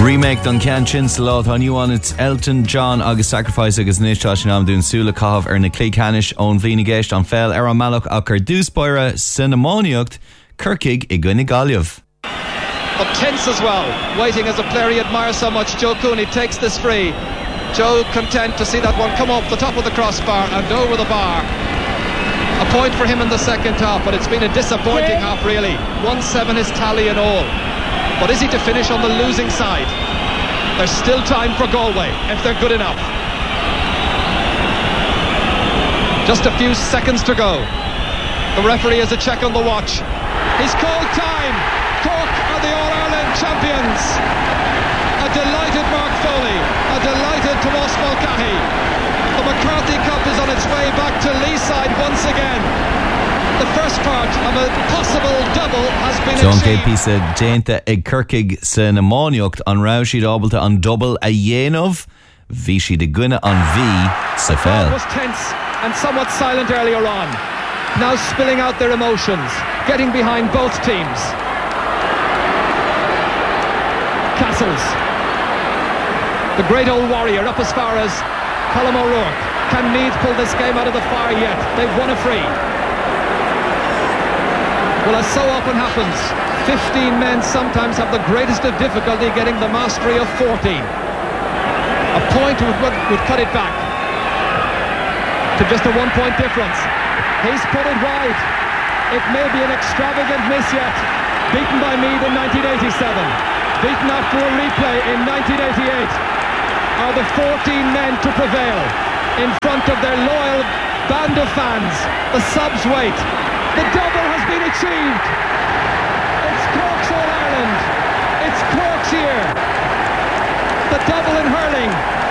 Remake don cean sin sa lá tá nniuán it's Elton John agus Sacrifice agus níos tá sin am dún súla cámh ar na clícanis ón bhína géist an fel ar an malach a chur dúspóire cinnamáneocht Kirkig I gcuine Gaillimh. But tense as well, waiting as a player he admires so much. Joe Cooney takes this free. Joe content to see that one come off the top of the crossbar and over the bar. A point for him in the second half, but it's been a disappointing half really. 1-7 is tally in all. But is he to finish on the losing side? There's still time for Galway if they're good enough. Just a few seconds to go. The referee has a check on the watch. He's called time. Cork are the All-Ireland champions. A delighted Mark Foley, a delighted Tomas Mulcahy. The McCarthy Cup is on its way back to Leeside once again. The first part of a possible double has been John achieved. K. Pisa déanta ag Kirkig sa na máneocht an rá siad ábalta an double a dhéanamh bhí siad de gcuine an bhí sa fel. The crowd was tense and somewhat silent earlier on. Now spilling out their emotions, getting behind both teams. Castles, the great old warrior, up as far as Colm O'Rourke. Can Meath pull this game out of the fire yet? They've won a free. Well, as so often happens, 15 men sometimes have the greatest of difficulty getting the mastery of 14. A point would cut it back to just a 1 point difference. He's put it wide. It may be an extravagant miss yet. Beaten by Meath in 1987. Beaten after a replay in 1988. Are the 14 men to prevail in front of their loyal band of fans? The subs wait. The double has been achieved. It's Cork's All-Ireland. It's Cork's year. The double in hurling